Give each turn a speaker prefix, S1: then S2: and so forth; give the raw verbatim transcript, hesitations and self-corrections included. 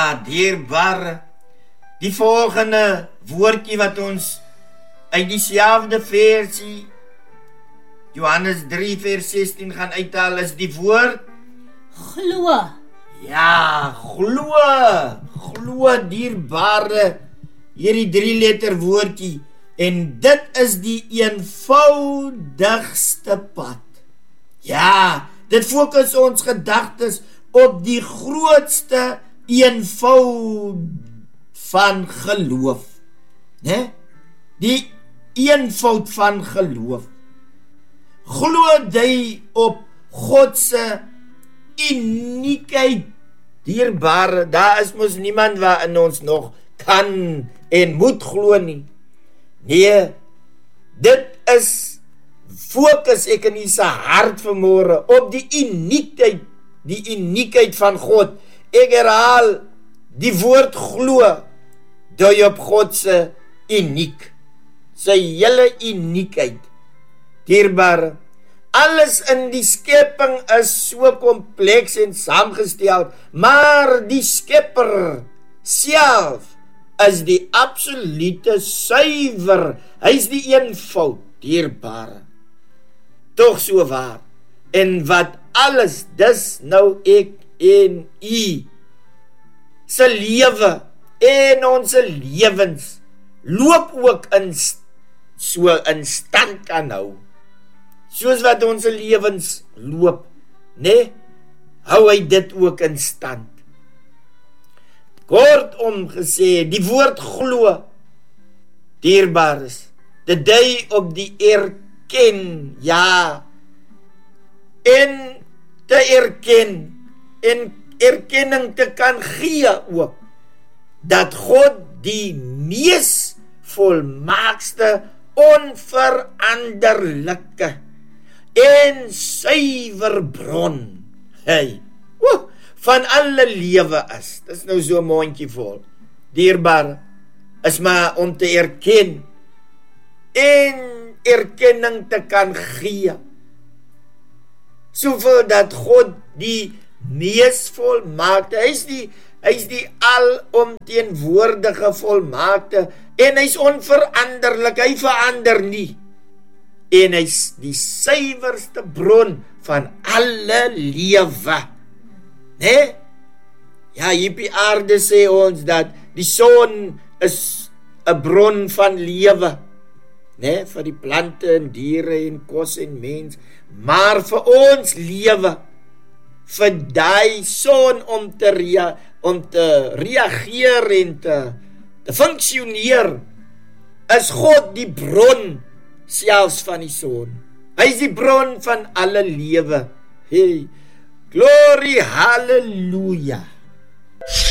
S1: Ja, dierbare, die volgende woordjie wat ons uit dieselfde versie Johannes drie vers sestien gaan uithaal is die woord
S2: glo.
S1: Ja, glo, glo dierbare, hierdie drie letter woordjie, en dit is die eenvoudigste pad. Ja, dit fokus ons gedagtes op die grootste eenvoud van geloof. Né? Die eenvoud van geloof. Glo jy op God se uniekheid, dierbare, daar is mos niemand wat in ons nog kan en moet glo nie. Nee, dit is fokus ek in sy hart vanmôre op die uniekheid, die uniekheid van God. Ek herhaal die woord glo, dui op God se uniek, sy hele uniekheid. Dierbare, alles in die skepping is so kompleks en saamgestel, maar die Skepper self is die absolute suiwer. Hy is die eenvoud, dierbare. Tog so waar. En wat alles, dis nou ek en u se lewe en ons lewens loop ook in so in stand kan hou. Soos wat ons lewens loop, nee, hou hy dit ook in stand. Kortom gesê, die woord glo, dierbares, dit dui op die erken, ja, en te erken, en erkenning te kan gee ook, dat God die mees volmaakste, onveranderlike en suiwer bron, hey, woe, van alle lewe is. Dis nou so 'n mondjie vol. Dierbaar is maar om te erken en erkenning te kan gee. Soveel dat God die mees volmaakte, hy is die, hy is die alomteenwoordige volmaakte, en hy is onveranderlik, hy verander nie. En hy is die suiwerste bron van alle lewe. Nee? Ja, hier op die aarde sê ons dat die son is 'n bron van lewe. Nee, vir die plante en diere en kos en mens, maar vir ons lewe, vir die son om te rea, om te reageer en te, te funksioneer, is God die bron selfs van die son. Hy is die bron van alle lewe. Hey, glory, hallelujah.